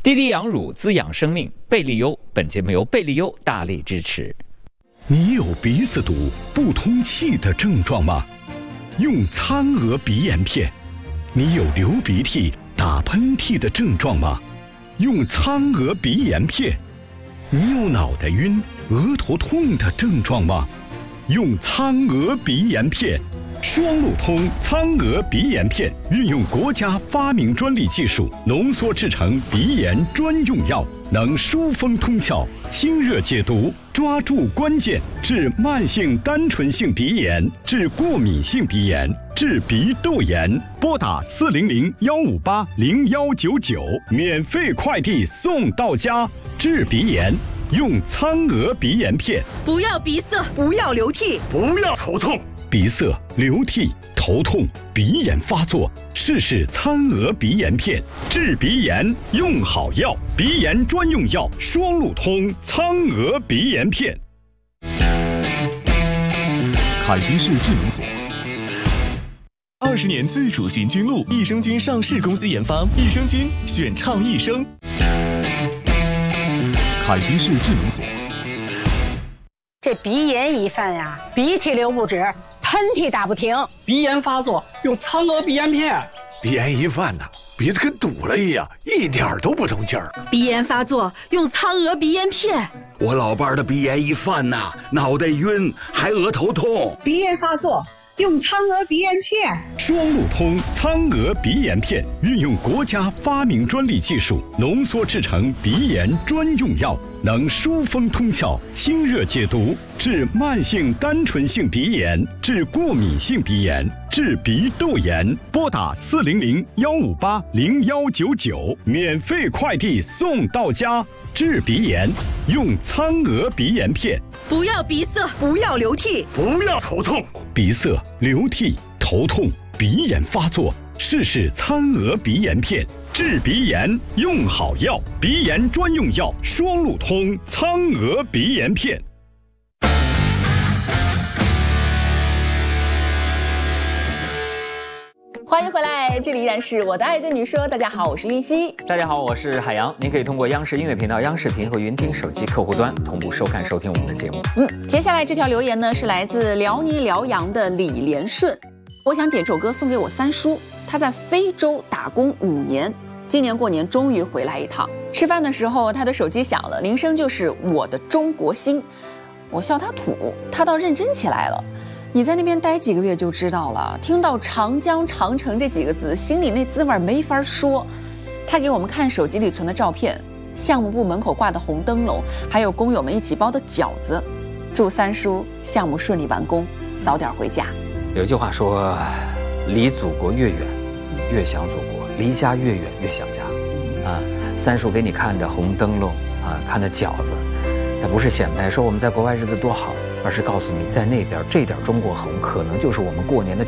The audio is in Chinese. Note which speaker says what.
Speaker 1: 滴滴养乳滋养生命，贝利优。本节目由贝利优大力支持。
Speaker 2: 你有鼻子堵、不通气的症状吗？用苍娥鼻炎片。你有流鼻涕、打喷嚏的症状吗？用苍娥鼻炎片。你有脑袋晕、额头痛的症状吗？用苍娥鼻炎片。双路通苍娥鼻炎片运用国家发明专利技术浓缩制成鼻炎专用药，能疏风通窍、清热解毒，抓住关键，治慢性单纯性鼻炎，治过敏性鼻炎，治鼻窦炎。拨打400-158-0199，免费快递送到家。治鼻炎用苍娥鼻炎片。
Speaker 3: 不要鼻塞，不要流涕，
Speaker 2: 不要头痛。鼻塞、流涕、头痛、鼻炎发作，试试苍娥鼻炎片，治鼻炎用好药，鼻炎专用药，双路通苍娥鼻炎片。
Speaker 4: 凯迪士智能锁，20年自主寻菌露，益生菌上市公司研发，益生菌选畅益生。凯迪士智能锁。
Speaker 5: 这鼻炎一犯呀，鼻涕流不止，喷嚏打不停，
Speaker 6: 鼻炎发作用苍娥鼻炎片。
Speaker 7: 鼻炎一犯呢，鼻子跟堵了一样，一点都不通气儿。
Speaker 3: 鼻炎发作用苍娥鼻炎片。
Speaker 8: 我老伴儿的鼻炎一犯呐，脑袋晕，还额头痛。
Speaker 5: 鼻炎发作用苍娥鼻炎片。
Speaker 2: 双路通苍娥鼻炎片运用国家发明专利技术浓缩制成鼻炎专用药，能疏风通窍、清热解毒，治慢性单纯性鼻炎，治过敏性鼻炎，治鼻窦炎。拨打400-158-0199，免费快递送到家。治鼻炎用苍娥鼻炎片。
Speaker 3: 不要鼻塞，不要流涕，
Speaker 7: 不要头痛。
Speaker 2: 鼻塞、流涕、头痛、鼻炎发作，试试苍娥鼻炎片，治鼻炎用好药，鼻炎专用药，双路通苍娥鼻炎片。
Speaker 9: 欢迎回来，这里依然是我的爱对你说。大家好，我是玉溪。
Speaker 1: 大家好，我是海洋。您可以通过央视音乐频道、央视频和云听手机客户端同步收看收听我们的节目。
Speaker 9: 接下来这条留言呢是来自辽宁辽阳的李连顺，我想点首歌送给我三叔，他在非洲打工5年，今年过年终于回来一趟。吃饭的时候他的手机响了，铃声就是我的中国心。我笑他土，他倒认真起来了。你在那边待几个月就知道了，听到长江长城这几个字，心里那滋味没法说。他给我们看手机里存的照片，项目部门口挂的红灯笼，还有工友们一起包的饺子。祝三叔项目顺利完工，早点回家。
Speaker 1: 有句话说，离祖国越远越想祖国，离家越远越想家。三叔给你看的红灯笼看的饺子，它不是显摆说我们在国外日子多好，而是告诉你在那边这点中国红可能就是我们过年的